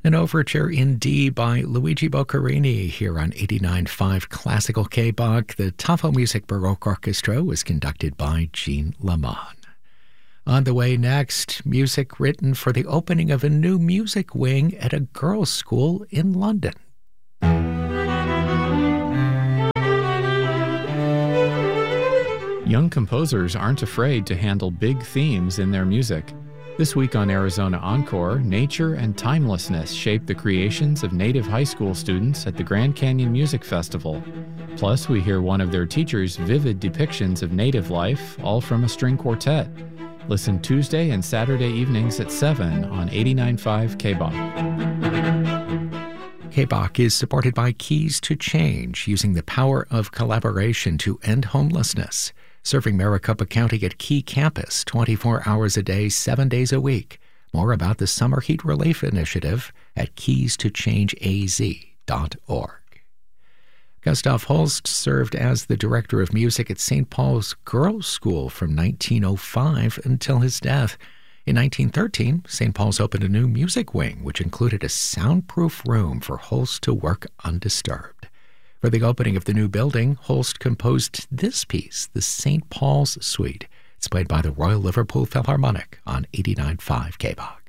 An overture in D by Luigi Boccherini here on 89.5 Classical K-Bach. The Tafo Music Baroque Orchestra was conducted by Jean Lamont. On the way next, music written for the opening of a new music wing at a girls' school in London. Young composers aren't afraid to handle big themes in their music. This week on Arizona Encore, nature and timelessness shape the creations of native high school students at the Grand Canyon Music Festival. Plus, we hear one of their teachers' vivid depictions of native life, all from a string quartet. Listen Tuesday and Saturday evenings at 7 on 89.5 K-Bach. K-Bach is supported by Keys to Change, using the power of collaboration to end homelessness. Serving Maricopa County at Key Campus 24 hours a day, 7 days a week. More about the Summer Heat Relief Initiative at keystoChangeAZ.org. Gustav Holst served as the director of music at St. Paul's Girls' School from 1905 until his death. In 1913, St. Paul's opened a new music wing, which included a soundproof room for Holst to work undisturbed. For the opening of the new building, Holst composed this piece, the St. Paul's Suite. It's played by the Royal Liverpool Philharmonic on 89.5 K-Bach.